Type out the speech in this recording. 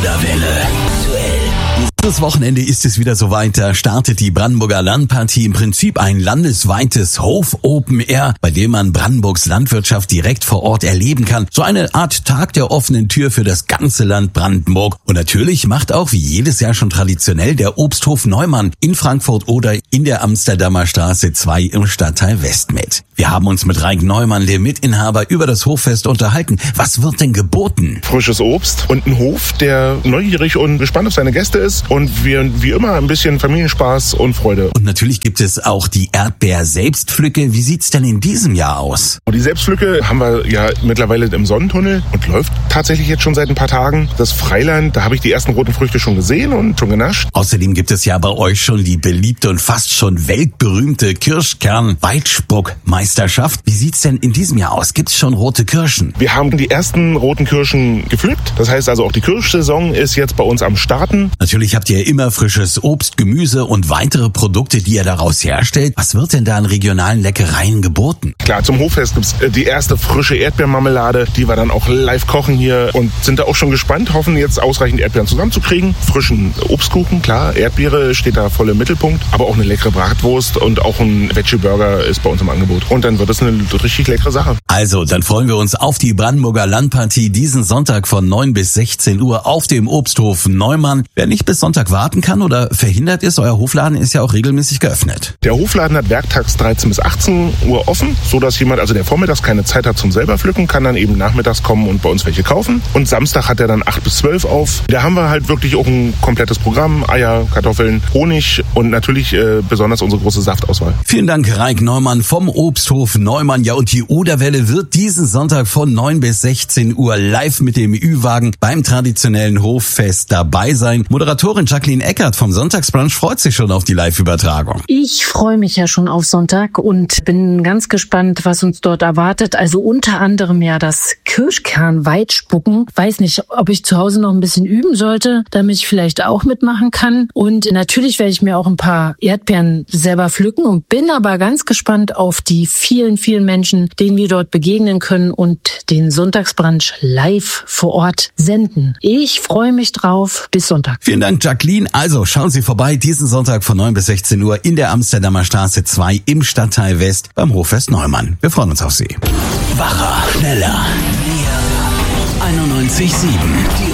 Oder Welle. Dieses Wochenende ist es wieder soweit, da startet die Brandenburger Landpartie, im Prinzip ein landesweites Hof-Open Air, bei dem man Brandenburgs Landwirtschaft direkt vor Ort erleben kann. So eine Art Tag der offenen Tür für das ganze Land Brandenburg. Und natürlich macht auch wie jedes Jahr schon traditionell der Obsthof Neumann in Frankfurt oder in der Amsterdamer Straße 2 im Stadtteil West mit. Wir haben uns mit Raik Neumann, dem Mitinhaber, über das Hoffest unterhalten. Was wird denn geboten? Frisches Obst und ein Hof, der neugierig und gespannt auf seine Gäste ist. Und wir, wie immer, ein bisschen Familienspaß und Freude. Und natürlich gibt es auch die Erdbeer-Selbstpflücke. Wie sieht's denn in diesem Jahr aus? Die Selbstpflücke haben wir ja mittlerweile im Sonnentunnel und läuft tatsächlich jetzt schon seit ein paar Tagen. Das Freiland, da habe ich die ersten roten Früchte schon gesehen und schon genascht. Außerdem gibt es ja bei euch schon die beliebte und fast schon weltberühmte Kirschkern-Weitspuck-Meisterschaft. Wie sieht's denn in diesem Jahr aus? Gibt's schon rote Kirschen? Wir haben die ersten roten Kirschen gepflückt. Das heißt also, auch die Kirschsaison ist jetzt bei uns am Starten. Natürlich habt ihr immer frisches Obst, Gemüse und weitere Produkte, die ihr daraus herstellt. Was wird denn da an regionalen Leckereien geboten? Klar, zum Hoffest gibt's die erste frische Erdbeermarmelade, die wir dann auch live kochen hier und sind da auch schon gespannt, hoffen jetzt ausreichend Erdbeeren zusammenzukriegen. Frischen Obstkuchen, klar, Erdbeere steht da voll im Mittelpunkt, aber auch eine leckere Bratwurst und auch ein Veggie-Burger ist bei uns im Angebot. Und dann wird es eine richtig leckere Sache. Also, dann freuen wir uns auf die Brandenburger Landpartie diesen Sonntag von 9 bis 16 Uhr auf dem Obsthof Neumann. Wer nicht bis Sonntag warten kann oder verhindert ist, euer Hofladen ist ja auch regelmäßig geöffnet. Der Hofladen hat werktags 13 bis 18 Uhr offen, so dass jemand, also der vormittags keine Zeit hat zum selber pflücken, kann dann eben nachmittags kommen und bei uns welche kaufen. Und Samstag hat er dann 8 bis 12 auf. Da haben wir halt wirklich auch ein komplettes Programm, Eier, Kartoffeln, Honig und natürlich besonders unsere große Saftauswahl. Vielen Dank, Raik Neumann vom Obsthof Neumann. Ja, und die Oderwelle wird diesen Sonntag von 9 bis 16 Uhr live mit dem Ü-Wagen beim traditionellen Hoffest dabei sein. Moderatorin Jacqueline Eckert vom Sonntagsbrunch freut sich schon auf die Live-Übertragung. Ich freue mich ja schon auf Sonntag und bin ganz gespannt, was uns dort erwartet. Also unter anderem ja das Kirschkern-Weitspucken. Weiß nicht, ob ich zu Hause noch ein bisschen üben sollte, damit ich vielleicht auch mitmachen kann. Und natürlich werde ich mir auch ein paar Erdbeeren selber pflücken und bin aber ganz gespannt auf die vielen, vielen Menschen, denen wir dort begegnen können und den Sonntagsbrunch live vor Ort senden. Ich freue mich drauf. Bis Sonntag. Vielen Dank, Jacqueline. Also schauen Sie vorbei diesen Sonntag von 9 bis 16 Uhr in der Amsterdamer Straße 2 im Stadtteil West beim Hoffest Neumann. Wir freuen uns auf Sie. Wacher, schneller, näher. 91,7.